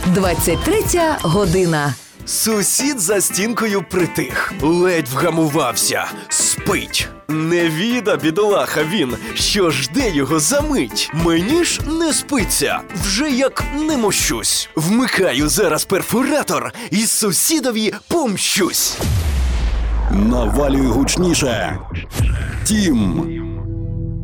23 година. Сусід за стінкою притих, ледь вгамувався, спить. Не віда, бідолаха він, що жде його за мить. Мені ж не спиться, вже як не мощусь. Вмикаю зараз перфоратор і сусідові помщусь. Навалюй гучніше. Тім.